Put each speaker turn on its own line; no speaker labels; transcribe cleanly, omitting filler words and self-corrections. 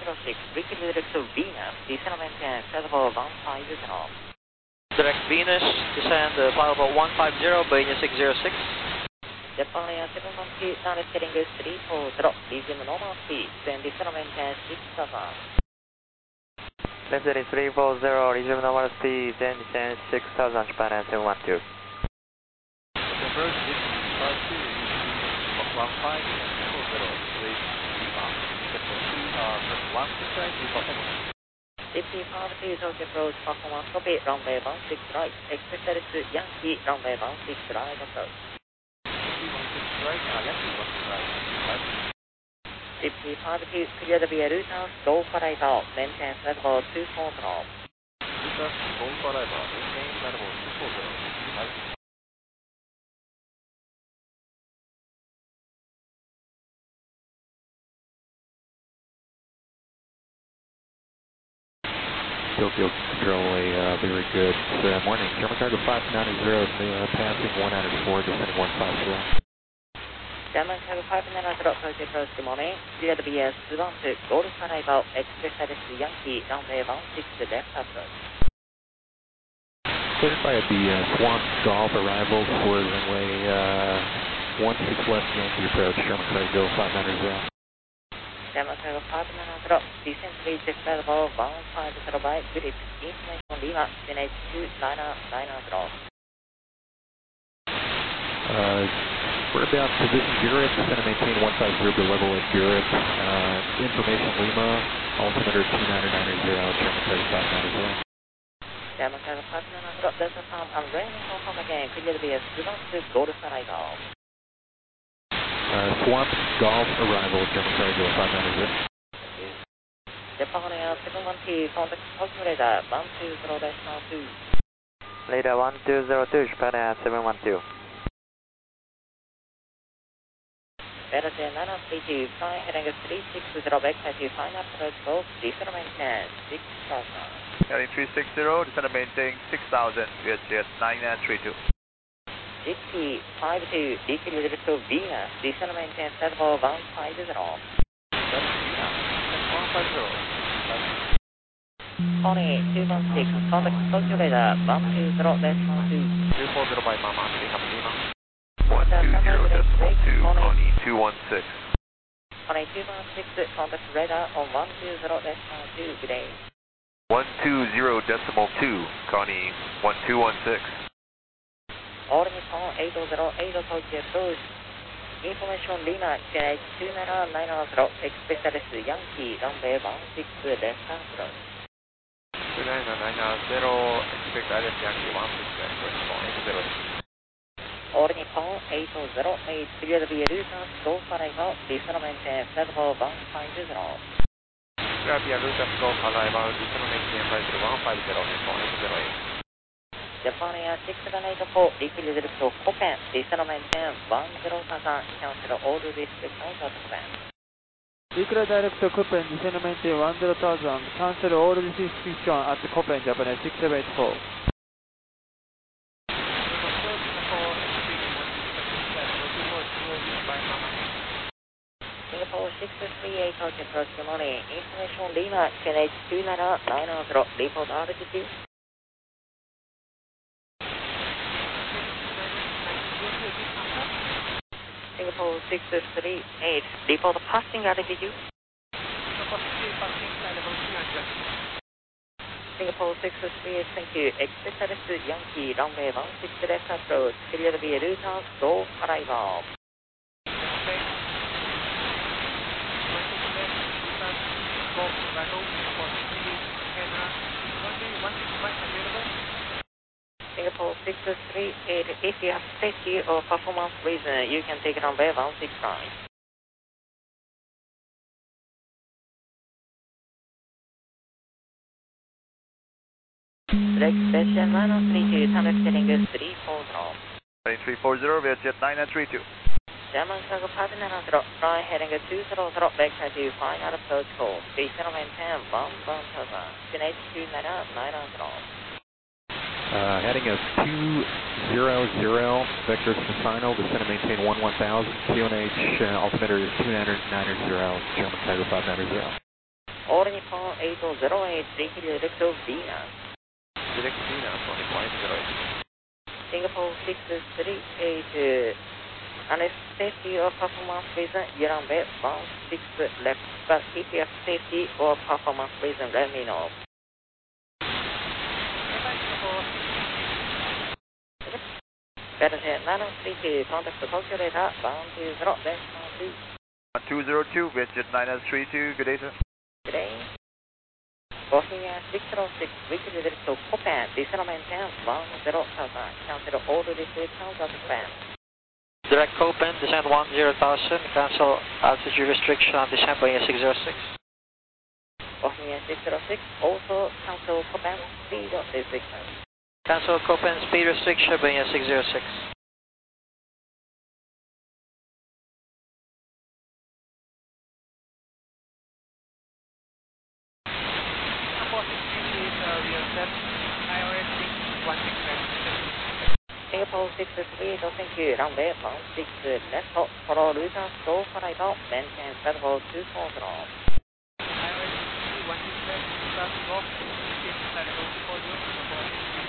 06, weekly direct to Venus, descend maintain, flight level 150.
Direct Venus, descend flight level 150, Venus 606.
Japan Air 712, now heading 340, resume normal speed, then descend maintain 6000.
Left heading 340, resume normal speed, then descend 6000, Japan Air 712.
Approach 652, 1540, press 1 to strike, performance.
55 Tokyo approach, performance copy, runway 16 right, expect that it's Yankee, runway 16 right approach.
16 right, Yankee 16 right,
55 clear the via routers, go for arrival, maintain flight level 240.
Routers, go for arrival, maintain flight level 240.
Tokyo Control, very good morning. German cargo 590, passing 194, descending 150.
German cargo 590, Tokyo approach, good morning. Clear the via 12, go for arrival, expect that it's Yankee, runway 16 left approach.
Clarify at the Swamp Golf arrival for runway 16 left, Yankee approach, German cargo 590.
German cargo 590, descent reach flight level 150 by grip, information Lima, CNH 2990.
We're about position Garrett, descend and maintain 150 to level at Garrett. Information Lima, altimeter 2990, German cargo 590.
German cargo 590, Delta Farm, I'm raining confirm again, clear the BS 212, go to arrival.
Swamp Golf arrival, German cargo 590.
Japan Air 712, contact Tokyo radar 120.2.
Radar 1202, Japan Air 712.
Radar 932, fly heading 360, backside to final approach, go, descend maintain 6000.
Heading 360, descend and maintain 6000, VHS 9932.
GT 52, decrease direct to Venus, descend maintain flight level 150. Pony 216, contact Tokyo radar 120.2.
340 by Mama, Lima.
120.2,
Pony 216.
Pony 216, contact radar on 120.2, good day.
120.2, Connie 1216.
All Nippon 808 Tokyo approach. Information Lima, CNH 2990, expect that it's Yankee, runway 16 left approach.
2990, expect Alice Yankee 16 approach, 808.
All Nippon 808, clear the via routers, go for arrival, descend maintain flight level 150.
Clear via routers, go for arrival, descend maintain flight level 150, Nippon 808.
Japan Air 6784, decrease direct to Koppen, descend maintain 10,000, cancel all restrictions at Koppen.
Declare direct to Koppen, descend maintain 10,000, cancel all restrictions at Koppen, Japan Air 6784.
Singapore 638 Tokyo approach, good morning. Information Lima, CNH 2990, report altitude. Singapore 638, report passing altitude. Singapore 638, thank you. Expect that it's Yankee, runway 16 left approach, clear the via routers, go arrival. Singapore 638, if you have safety or performance reason, you can take runway 165. Direct Jet 932, time heading 340.
Heading 340, via Jet 9932.
German cargo 590, fly heading 200, backside to final approach call, descend maintain 1000, CNH 2990.
Heading of 200, vector to final, descend and maintain 1000, QNH altimeter is 2990, German cargo 590.
All Nippon 808, take direct to Venus.
Direct Venus on Nippon 808.
Singapore 638, unless safety or performance reason, you're on bed, bound 6 left, but if you have safety or performance reason, let me know. Better than 932, contact the Tokyo radar, bound to 0, benchmark 2.
202, Vietjet 9032, good day, sir.
Good day. Bosnia 606, weekly direct to Copan, descend maintain 10,000, cancel all the restrictions of the fan.
Direct Copen, descend 10,000, cancel altitude restriction on descent by 606.
Bosnia 606, also cancel Copan speed restriction.
Cancel Copen speed restriction by 606.
Singapore 638, thank you, runway 16 left, follow Luton slow flight, maintain level 240.
iOS 16 left, start off, level 240,